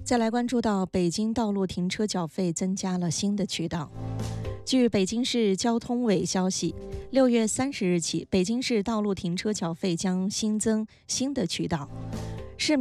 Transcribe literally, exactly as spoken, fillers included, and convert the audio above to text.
再来关注到北京道路停车缴费增加了新的渠道。据北京市交通委消息，六月三十日起，北京市道路停车缴费将新增新的渠道。